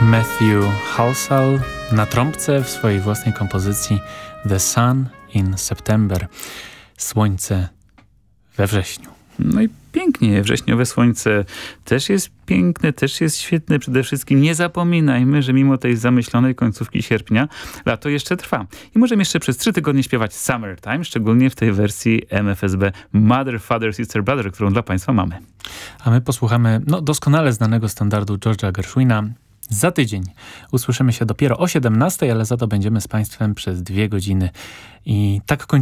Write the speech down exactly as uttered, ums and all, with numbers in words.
Matthew Halsall na trąbce w swojej własnej kompozycji The Sun in September. Słońce we wrześniu. No i pięknie, wrześniowe słońce też jest piękne, też jest świetne. Przede wszystkim nie zapominajmy, że mimo tej zamyślonej końcówki sierpnia lato jeszcze trwa. I możemy jeszcze przez trzy tygodnie śpiewać Summertime, szczególnie w tej wersji M F S B Mother, Father, Sister, Brother, którą dla Państwa mamy. A my posłuchamy no, doskonale znanego standardu George'a Gershwina. Za tydzień usłyszymy się dopiero o siedemnastej, ale za to będziemy z Państwem przez dwie godziny. I tak kończymy.